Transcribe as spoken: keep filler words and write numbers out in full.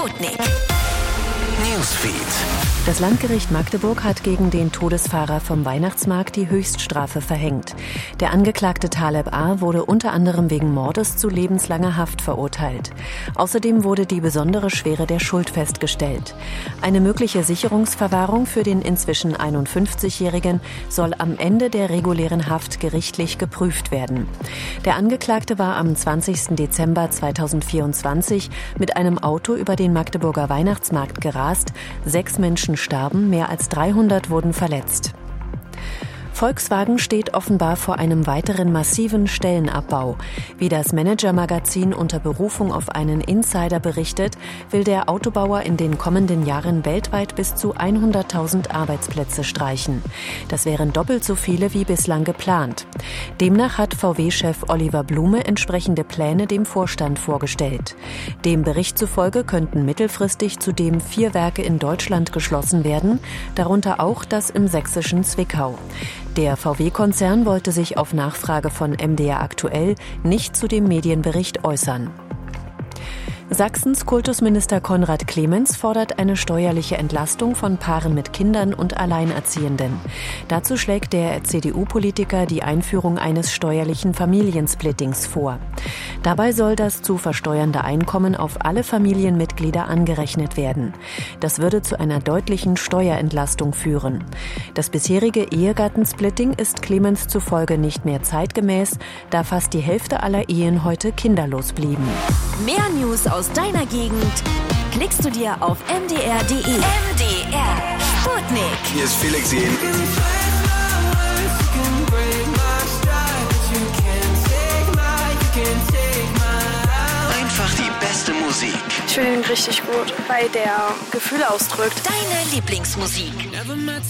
Sputnik Newsfeed. Das Landgericht Magdeburg hat gegen den Todesfahrer vom Weihnachtsmarkt die Höchststrafe verhängt. Der Angeklagte Taleb A. wurde unter anderem wegen Mordes zu lebenslanger Haft verurteilt. Außerdem wurde die besondere Schwere der Schuld festgestellt. Eine mögliche Sicherungsverwahrung für den inzwischen einundfünfzigjährigen soll am Ende der regulären Haft gerichtlich geprüft werden. Der Angeklagte war am zwanzigsten Dezember zweitausendvierundzwanzig mit einem Auto über den Magdeburger Weihnachtsmarkt gerast. Sechs Menschen starben, mehr als dreihundert wurden verletzt. Volkswagen steht offenbar vor einem weiteren massiven Stellenabbau. Wie das Manager-Magazin unter Berufung auf einen Insider berichtet, will der Autobauer in den kommenden Jahren weltweit bis zu hunderttausend Arbeitsplätze streichen. Das wären doppelt so viele wie bislang geplant. Demnach hat V W-Chef Oliver Blume entsprechende Pläne dem Vorstand vorgestellt. Dem Bericht zufolge könnten mittelfristig zudem vier Werke in Deutschland geschlossen werden, darunter auch das im sächsischen Zwickau. Der V W-Konzern wollte sich auf Nachfrage von M D R aktuell nicht zu dem Medienbericht äußern. Sachsens Kultusminister Konrad Clemens fordert eine steuerliche Entlastung von Paaren mit Kindern und Alleinerziehenden. Dazu schlägt der C D U-Politiker die Einführung eines steuerlichen Familiensplittings vor. Dabei soll das zu versteuernde Einkommen auf alle Familienmitglieder angerechnet werden. Das würde zu einer deutlichen Steuerentlastung führen. Das bisherige Ehegattensplitting ist Clemens zufolge nicht mehr zeitgemäß, da fast die Hälfte aller Ehen heute kinderlos blieben. Mehr News aus deiner Gegend klickst du dir auf m d r punkt d e. M D R Sputnik. Hier ist Felix Jähn. Einfach die beste Musik. Ich finde ihn richtig gut, weil der Gefühle ausdrückt. Deine Lieblingsmusik.